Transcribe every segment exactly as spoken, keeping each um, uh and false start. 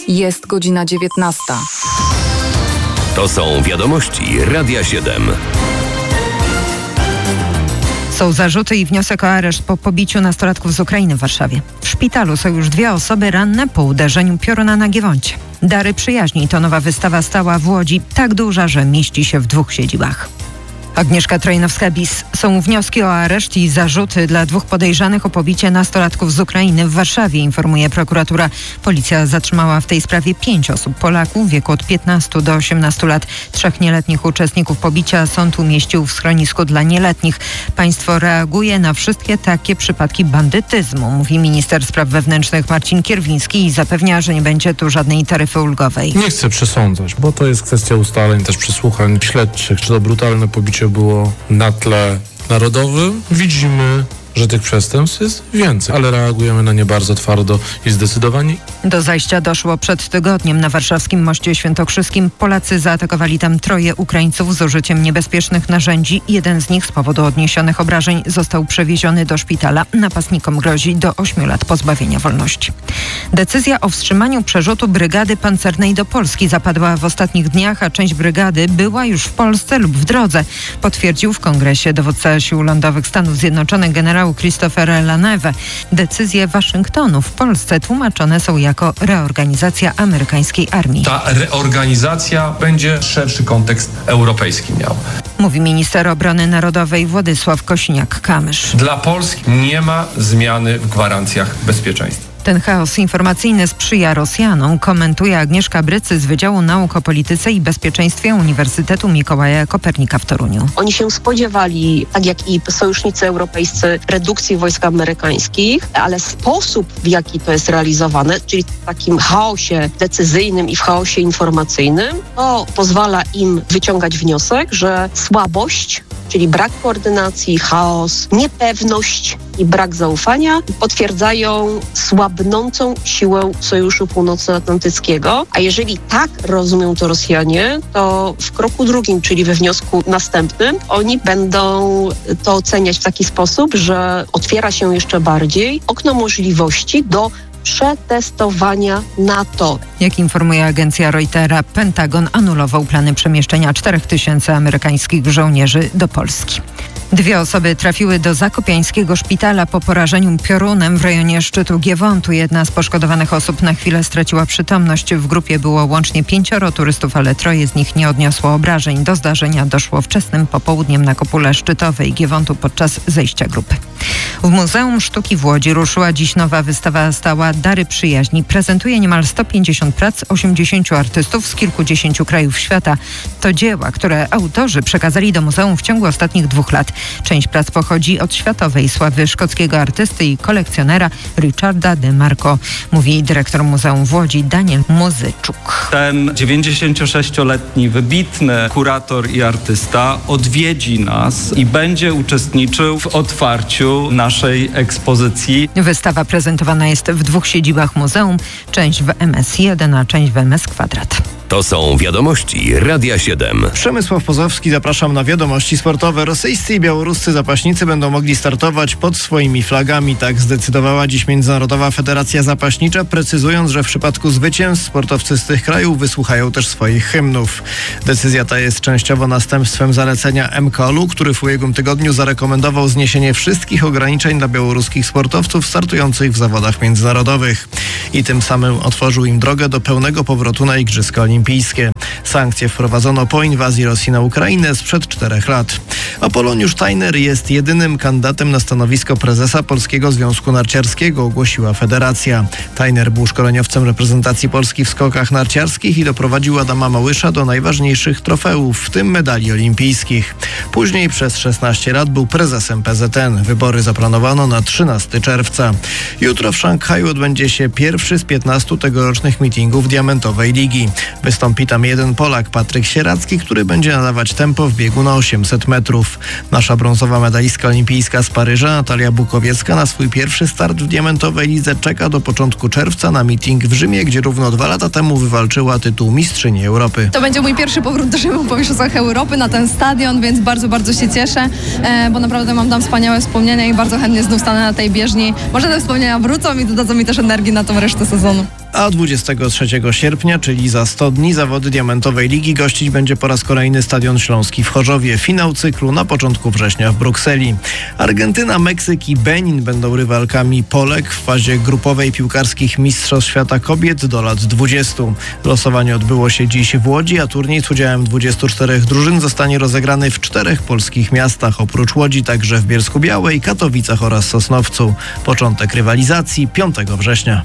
Jest godzina dziewiętnasta. To są wiadomości Radia siedem. Są zarzuty i wniosek o areszt po pobiciu nastolatków z Ukrainy w Warszawie. W szpitalu są już dwie osoby ranne po uderzeniu pioruna na Giewoncie. Dary przyjaźni to nowa wystawa stała w Łodzi, tak duża, że mieści się w dwóch siedzibach. Agnieszka Trojnowska-Bis. Są wnioski o areszt i zarzuty dla dwóch podejrzanych o pobicie nastolatków z Ukrainy w Warszawie, informuje prokuratura. Policja zatrzymała w tej sprawie pięć osób, Polaków w wieku od piętnastu do osiemnastu lat. Trzech nieletnich uczestników pobicia sąd umieścił w schronisku dla nieletnich. Państwo reaguje na wszystkie takie przypadki bandytyzmu, mówi minister spraw wewnętrznych Marcin Kierwiński i zapewnia, że nie będzie tu żadnej taryfy ulgowej. Nie chcę przesądzać, bo to jest kwestia ustaleń, też przesłuchań śledczych, czy to brutalne pobicie było na tle narodowym. Widzimy, że tych przestępstw jest więcej, ale reagujemy na nie bardzo twardo i zdecydowanie. Do zajścia doszło przed tygodniem na warszawskim Moście Świętokrzyskim. Polacy zaatakowali tam troje Ukraińców z użyciem niebezpiecznych narzędzi. Jeden z nich z powodu odniesionych obrażeń został przewieziony do szpitala. Napastnikom grozi do ośmiu lat pozbawienia wolności. Decyzja o wstrzymaniu przerzutu brygady pancernej do Polski zapadła w ostatnich dniach, a część brygady była już w Polsce lub w drodze, potwierdził w kongresie dowódca sił lądowych Stanów Zjednoczonych generał Christopher Laneve. Decyzje Waszyngtonu w Polsce tłumaczone są jako reorganizacja amerykańskiej armii. Ta reorganizacja będzie szerszy kontekst europejski miała. Mówi minister obrony narodowej Władysław Kosiniak-Kamysz. Dla Polski nie ma zmiany w gwarancjach bezpieczeństwa. Ten chaos informacyjny sprzyja Rosjanom, komentuje Agnieszka Brycy z Wydziału Nauk o Polityce i Bezpieczeństwie Uniwersytetu Mikołaja Kopernika w Toruniu. Oni się spodziewali, tak jak i sojusznicy europejscy, redukcji wojsk amerykańskich, ale sposób, w jaki to jest realizowane, czyli w takim chaosie decyzyjnym i w chaosie informacyjnym, to pozwala im wyciągać wniosek, że słabość, czyli brak koordynacji, chaos, niepewność i brak zaufania potwierdzają słabnącą siłę Sojuszu Północnoatlantyckiego. A jeżeli tak rozumieją to Rosjanie, to w kroku drugim, czyli we wniosku następnym, oni będą to oceniać w taki sposób, że otwiera się jeszcze bardziej okno możliwości do przetestowania NATO. Jak informuje agencja Reutera, Pentagon anulował plany przemieszczenia czterech tysięcy amerykańskich żołnierzy do Polski. Dwie osoby trafiły do zakopiańskiego szpitala po porażeniu piorunem w rejonie szczytu Giewontu. Jedna z poszkodowanych osób na chwilę straciła przytomność. W grupie było łącznie pięcioro turystów, ale troje z nich nie odniosło obrażeń. Do zdarzenia doszło wczesnym popołudniem na kopule szczytowej Giewontu podczas zejścia grupy. W Muzeum Sztuki w Łodzi ruszyła dziś nowa wystawa stała Dary przyjaźni. Prezentuje niemal sto pięćdziesiąt prac osiemdziesięciu artystów z kilkudziesięciu krajów świata. To dzieła, które autorzy przekazali do muzeum w ciągu ostatnich dwóch lat. Część prac pochodzi od światowej sławy szkockiego artysty i kolekcjonera Richarda de Marco, mówi dyrektor Muzeum w Łodzi Daniel Muzyczuk. Ten dziewięćdziesięciosześcioletni wybitny kurator i artysta odwiedzi nas i będzie uczestniczył w otwarciu naszej ekspozycji. Wystawa prezentowana jest w dwóch siedzibach muzeum, część w M S jeden, a część w M S Kwadrat. To są wiadomości Radia siedem. Przemysław Pozowski, zapraszam na wiadomości sportowe. Rosyjscy i białoruscy zapaśnicy będą mogli startować pod swoimi flagami. Tak zdecydowała dziś Międzynarodowa Federacja Zapaśnicza, precyzując, że w przypadku zwycięstw sportowcy z tych krajów wysłuchają też swoich hymnów. Decyzja ta jest częściowo następstwem zalecenia M K O L u, który w ubiegłym tygodniu zarekomendował zniesienie wszystkich ograniczeń dla białoruskich sportowców startujących w zawodach międzynarodowych. I tym samym otworzył im drogę do pełnego powrotu na Igrzyska Olimpijskie. Sankcje wprowadzono po inwazji Rosji na Ukrainę sprzed czterech lat. Apolloniusz Tajner jest jedynym kandydatem na stanowisko prezesa Polskiego Związku Narciarskiego, ogłosiła federacja. Tajner był szkoleniowcem reprezentacji Polski w skokach narciarskich i doprowadził Adama Małysza do najważniejszych trofeów, w tym medali olimpijskich. Później przez szesnaście lat był prezesem P Z N. Wybory zaplanowano na trzynastego czerwca. Jutro w Szanghaju odbędzie się pierwszy z piętnastu tegorocznych meetingów Diamentowej Ligi. Wystąpi tam jeden Polak, Patryk Sieracki, który będzie nadawać tempo w biegu na osiemset metrów. Nasza brązowa medalistka olimpijska z Paryża, Natalia Bukowiecka, na swój pierwszy start w Diamentowej Lidze czeka do początku czerwca na meeting w Rzymie, gdzie równo dwa lata temu wywalczyła tytuł mistrzyni Europy. To będzie mój pierwszy powrót do Rzymu po mistrzostwach Europy na ten stadion, więc bardzo, bardzo się cieszę, bo naprawdę mam tam wspaniałe wspomnienia i bardzo chętnie znów stanę na tej bieżni. Może te wspomnienia wrócą i dodadzą mi też energii na tą resztę sezonu. A dwudziestego trzeciego sierpnia, czyli za sto dni, zawody diamentowej ligi gościć będzie po raz kolejny Stadion Śląski w Chorzowie. Finał cyklu na początku września w Brukseli. Argentyna, Meksyk i Benin będą rywalkami Polek w fazie grupowej piłkarskich Mistrzostw Świata Kobiet do lat dwudziestu. Losowanie odbyło się dziś w Łodzi, a turniej z udziałem dwudziestu czterech drużyn zostanie rozegrany w czterech polskich miastach. Oprócz Łodzi także w Bielsku-Białej, Katowicach oraz Sosnowcu. Początek rywalizacji piątego września.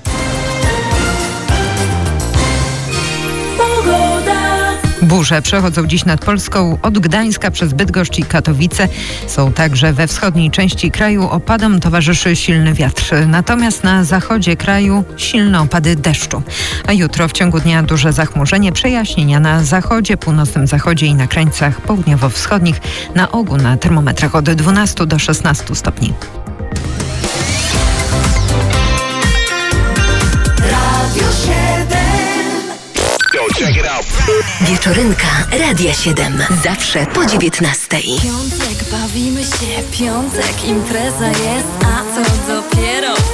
Burze przechodzą dziś nad Polską od Gdańska przez Bydgoszcz i Katowice. Są także we wschodniej części kraju. Opadom towarzyszy silny wiatr. Natomiast na zachodzie kraju silne opady deszczu. A jutro w ciągu dnia duże zachmurzenie, przejaśnienia na zachodzie, północnym zachodzie i na krańcach południowo-wschodnich. Na ogół na termometrach od dwunastu do szesnastu stopni. Wieczorynka Radia siedem. Zawsze po dziewiętnastej. Piątek, bawimy się, piątek, impreza jest, a co dopiero